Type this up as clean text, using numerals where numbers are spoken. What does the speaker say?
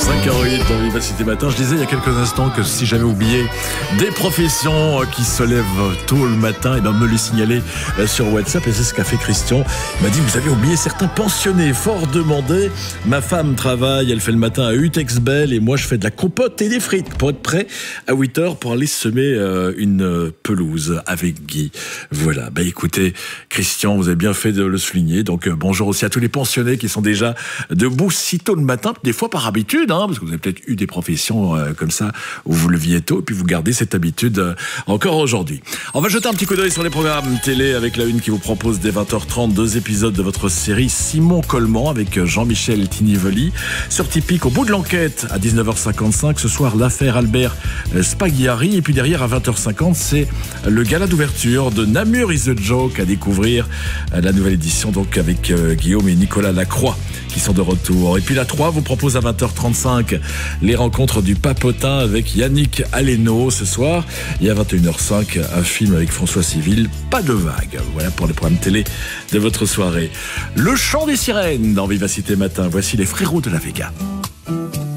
5h08 dans Vivacité Matin. Je disais il y a quelques instants que si j'avais oublié des professions qui se lèvent tôt le matin, et me le signaler sur WhatsApp, et c'est ce qu'a fait Christian. Il m'a dit vous avez oublié certains pensionnés fort demandés. Ma femme travaille, elle fait le matin à Utexbel et moi je fais de la compote et des frites pour être prêt à 8h pour aller semer une pelouse avec Guy. Voilà, écoutez Christian, vous avez bien fait de le souligner. Donc bonjour aussi à tous les pensionnés qui sont déjà debout si tôt le matin, des fois par habitude, parce que vous avez peut-être eu des professions comme ça où vous leviez tôt et puis vous gardez cette habitude encore aujourd'hui. On va jeter un petit coup d'œil sur les programmes télé avec la une qui vous propose dès 20h30 2 épisodes de votre série Simon Coleman avec Jean-Michel Tinivoli. Sur Typique, au bout de l'enquête à 19h55, ce soir l'affaire Albert Spaghiari, et puis derrière à 20h50 c'est le gala d'ouverture de Namur is the Joke à découvrir, la nouvelle édition donc avec Guillaume et Nicolas Lacroix qui sont de retour. Et puis la 3 vous propose à 20h35 les rencontres du Papotin avec Yannick Aleno ce soir, et à 21h05 un film avec François Civil, Pas de vague. Voilà pour les programmes télé de votre soirée. Le chant des sirènes dans Vivacité Matin, voici les frérots de la Vega.